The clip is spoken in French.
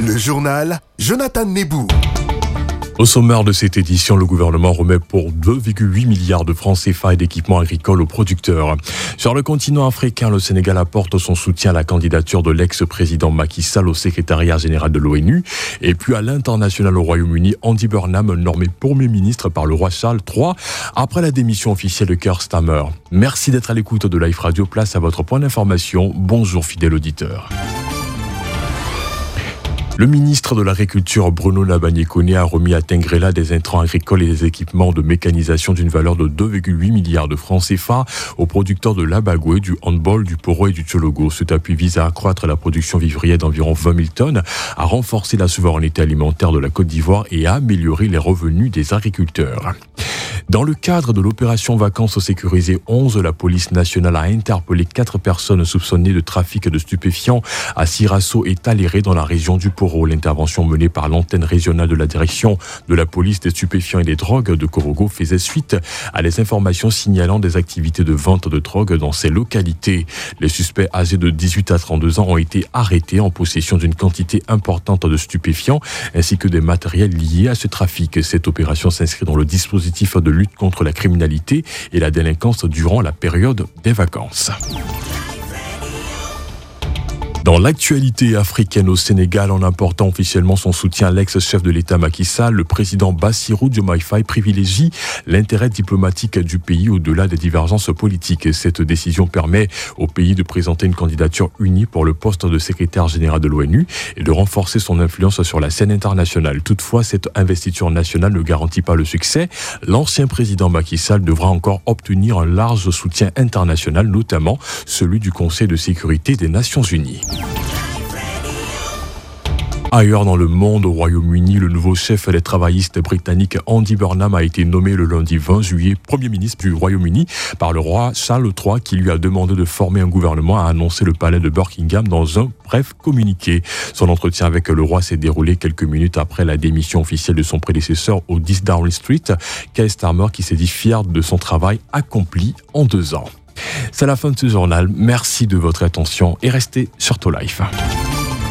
Le journal Jonathan Nebou. Au sommaire de cette édition, le gouvernement remet pour 2,8 milliards de francs CFA et d'équipements agricoles aux producteurs. Sur le continent africain, le Sénégal apporte son soutien à la candidature de l'ex-président Macky Sall au secrétariat général de l'ONU. Et puis à l'international au Royaume-Uni, Andy Burnham nommé Premier ministre par le roi Charles III après la démission officielle de Keir Starmer. Merci d'être à l'écoute de Life Radio. Place à votre point d'information. Bonjour fidèle auditeur. Le ministre de l'Agriculture Bruno Nabagné-Koné a remis à Tengrela des intrants agricoles et des équipements de mécanisation d'une valeur de 2,8 milliards de francs CFA aux producteurs de l'Abagoué, du handball, du Poro et du Tchologo. Cet appui vise à accroître la production vivrière d'environ 20 000 tonnes, à renforcer la souveraineté alimentaire de la Côte d'Ivoire et à améliorer les revenus des agriculteurs. Dans le cadre de l'opération Vacances sécurisées 11, la police nationale a interpellé 4 personnes soupçonnées de trafic de stupéfiants à Sirasso et Taléré dans la région du Poro. L'intervention menée par l'antenne régionale de la direction de la police des stupéfiants et des drogues de Korogo faisait suite à des informations signalant des activités de vente de drogue dans ces localités. Les suspects âgés de 18 à 32 ans ont été arrêtés en possession d'une quantité importante de stupéfiants ainsi que des matériels liés à ce trafic. Cette opération s'inscrit dans le dispositif de lutte contre la criminalité et la délinquance durant la période des vacances. Dans l'actualité africaine au Sénégal, en apportant officiellement son soutien à l'ex-chef de l'État Macky Sall, le président Bassirou Diomaye Faye privilégie l'intérêt diplomatique du pays au-delà des divergences politiques. Cette décision permet au pays de présenter une candidature unie pour le poste de secrétaire général de l'ONU et de renforcer son influence sur la scène internationale. Toutefois, cette investiture nationale ne garantit pas le succès. L'ancien président Macky Sall devra encore obtenir un large soutien international, notamment celui du Conseil de sécurité des Nations Unies. Ailleurs dans le monde, au Royaume-Uni, le nouveau chef des travaillistes britanniques Andy Burnham a été nommé le lundi 20 juillet Premier ministre du Royaume-Uni par le roi Charles III qui lui a demandé de former un gouvernement, a annoncé le palais de Buckingham dans un bref communiqué. Son entretien avec le roi s'est déroulé quelques minutes après la démission officielle de son prédécesseur au 10 Downing Street, Keir Starmer, qui s'est dit fier de son travail accompli en 2 ans. C'est la fin de ce journal. Merci de votre attention et restez sur To Life.